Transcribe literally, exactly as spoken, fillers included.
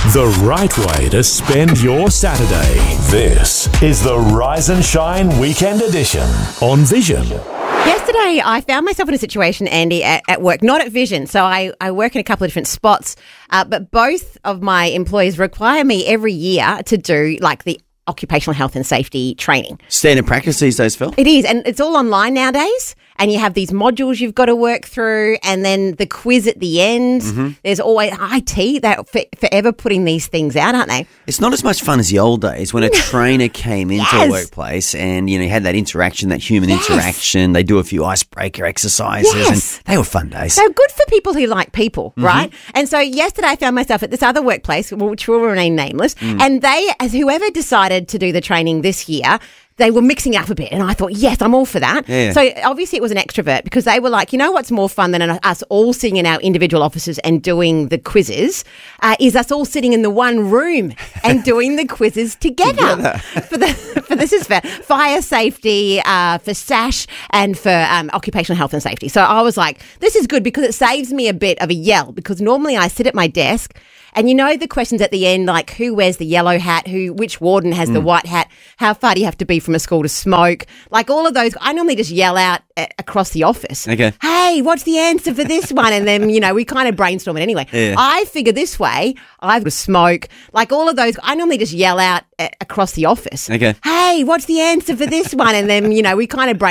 The right way to spend your Saturday. This is the Rise and Shine Weekend Edition on Vision. Yesterday, I found myself in a situation, Andy, at, at work, not at Vision. So I, I work in a couple of different spots, uh, but both of my employees require me every year to do like the occupational health and safety training. Standard practice these days, Phil. It is, and it's all online nowadays. And you have these modules you've got to work through, and then the quiz at the end. Mm-hmm. There's always I T. They're for, forever putting these things out, aren't they? It's not as much fun as the old days when a trainer came into yes. a workplace and, you know, you had that interaction, that human yes. interaction. They do a few icebreaker exercises, yes. and they were fun days. So good for people who like people, mm-hmm. right? And so yesterday I found myself at this other workplace, which will remain nameless, mm. and they, as whoever decided to do the training this year, they were mixing it up a bit, and I thought, yes, I'm all for that. Yeah. So obviously it was an extrovert because they were like, you know what's more fun than us all sitting in our individual offices and doing the quizzes uh, is us all sitting in the one room and doing the quizzes together. together. for the for this is for fire safety, uh, for S A S H, and for um, occupational health and safety. So I was like, this is good because it saves me a bit of a yell, because normally I sit at my desk. And you know the questions at the end, like who wears the yellow hat, who, which warden has mm. the white hat, how far do you have to be from a school to smoke, like all of those. I normally just yell out uh, across the office, okay. hey, what's the answer for this one? And then, you know, we kind of brainstorm it anyway. Yeah. I figure this way, I've got to smoke, like all of those. I normally just yell out uh, across the office, okay. hey, what's the answer for this one? And then, you know, we kind of brainstorm.